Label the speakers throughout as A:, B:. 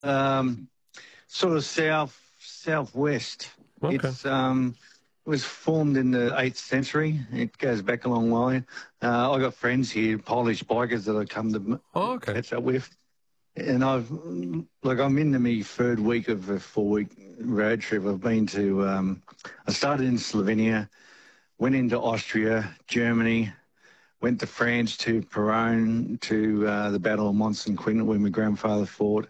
A: Um, sort of southwest.
B: Okay.
A: It was formed in the 8th century. It goes back a long way. I got friends here, Polish bikers that I come to catch up with. And I'm into my third week of a 4-week road trip. I've been to, I started in Slovenia, went into Austria, Germany, went to France, to Peronne, to the Battle of Mons-Saint-Quentin where my grandfather fought.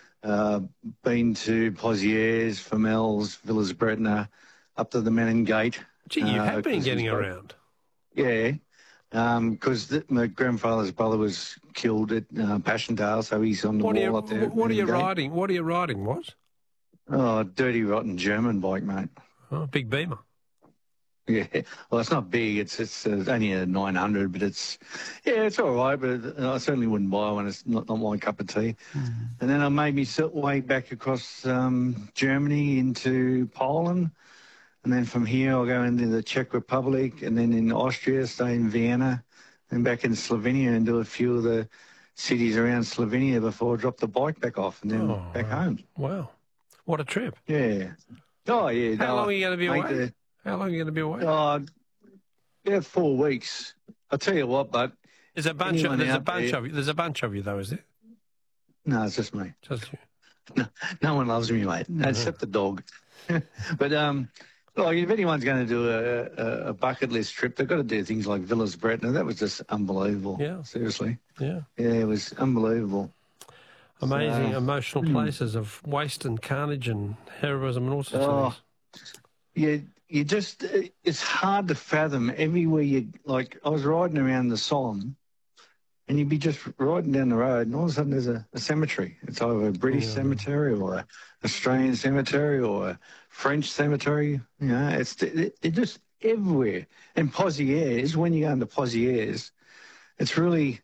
A: Been to Pozieres, Famels, Villers-Bretonneux, up to the Menin Gate.
B: Gee, you have been getting around.
A: Yeah, because my grandfather's brother was killed at Passchendaele, so he's on the wall up there.
B: What are you riding? What are you riding? What?
A: Oh, a dirty, rotten German bike, mate.
B: Oh, big Beamer.
A: Yeah, well, it's not big. It's only a 900, but it's all right. But I certainly wouldn't buy one. It's not my cup of tea. Mm. And then I made me way back across Germany into Poland, and then from here I'll go into the Czech Republic, and then in Austria, stay in Vienna, and back in Slovenia and do a few of the cities around Slovenia before I drop the bike back off and then back home.
B: Wow, what a trip!
A: Yeah. Oh yeah.
B: How long are you going to be away? How long are you going to be away?
A: Yeah, 4 weeks. I'll tell you what, but
B: there's a bunch of you though, is there?
A: No, it's just me.
B: Just
A: you. No one loves me, mate, except the dog. But if anyone's going to do a bucket list trip, they've got to do things like Villers-Bretonneux. That was just unbelievable.
B: Yeah,
A: seriously.
B: Yeah,
A: it was unbelievable.
B: Amazing, emotional places of waste and carnage and heroism and all sorts of things.
A: Yeah. It's hard to fathom everywhere I was riding around the Somme and you'd be just riding down the road and all of a sudden there's a cemetery. It's either a British cemetery or an Australian cemetery or a French cemetery. You know, it's just everywhere. And Pozieres, when you go into Pozieres, it's really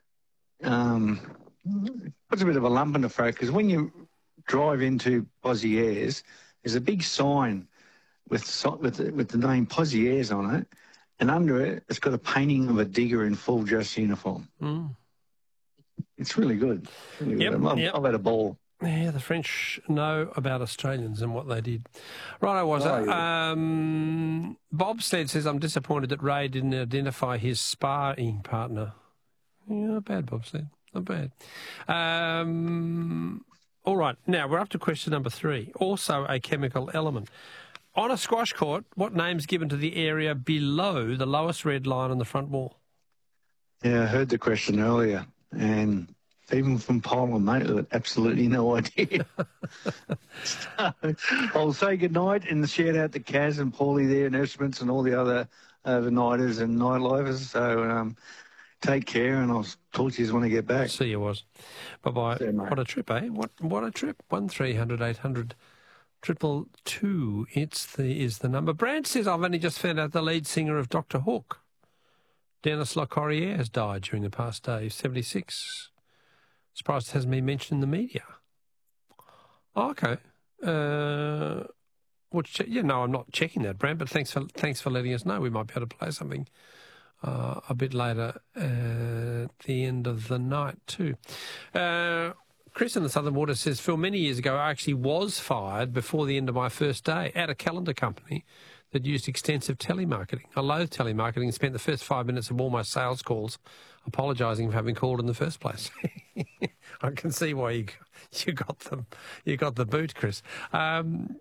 A: puts a bit of a lump in the throat because when you drive into Pozieres, there's a big sign with the name Pozieres on it, and under it, it's got a painting of a digger in full dress uniform. Mm. It's really good. I've had a ball.
B: Yeah, the French know about Australians and what they did. Right, Bobsled says, I'm disappointed that Ray didn't identify his sparring partner. Yeah, not bad, Bobsled. Not bad. All right, now we're up to question number 3. Also a chemical element. On a squash court, what name's given to the area below the lowest red line on the front wall?
A: Yeah, I heard the question earlier, and even from Poland, mate, I had absolutely no idea. So, I'll say goodnight and shout out to Kaz and Paulie there and Estimates and all the other overnighters and nightlifers. So take care, and I'll talk to you when I get back.
B: See you, Was. Bye-bye. What a trip, eh? What a trip. 1300 800 222 is the number. Brad says, I've only just found out the lead singer of Dr. Hook, Denis Lacorriere, has died during the past day. 76. Surprised it hasn't been mentioned in the media. Oh, okay. I'm not checking that, Brad, but thanks for letting us know. We might be able to play something a bit later at the end of the night too. Chris in the Southern Water says, Phil, many years ago I actually was fired before the end of my first day at a calendar company that used extensive telemarketing. I loathed telemarketing and spent the first 5 minutes of all my sales calls apologising for having called in the first place. I can see why you got the boot, Chris. Kylie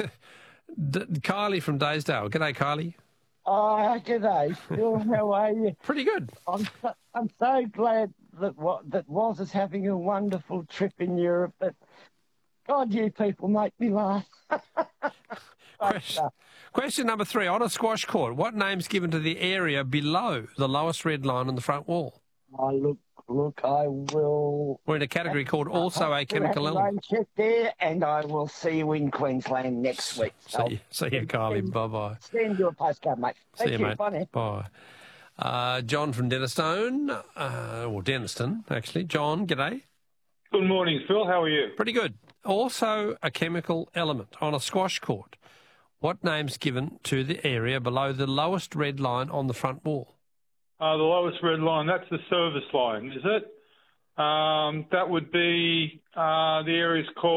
B: from Daysdale. G'day, Kylie.
C: Oh, g'day, Phil. How are you?
B: Pretty good.
C: I'm so glad that Was is having a wonderful trip in Europe. But God, you people make me laugh.
B: Question number 3. On a squash court, what name's given to the area below the lowest red line on the front wall?
C: Oh, look, I will...
B: We're in a category called also a chemical element.
C: Check there, and I will see you in Queensland next week.
B: See you, Kylie. Bye-bye.
C: Send you a postcard, mate.
B: See you, mate.
C: Bye.
B: Bye. John from Denistone, or Denniston, actually. John, g'day.
D: Good morning, Phil. How are you?
B: Pretty good. Also a chemical element on a squash court. What name's given to the area below the lowest red line on the front wall?
D: The lowest red line, that's the service line, is it? That would be the area's called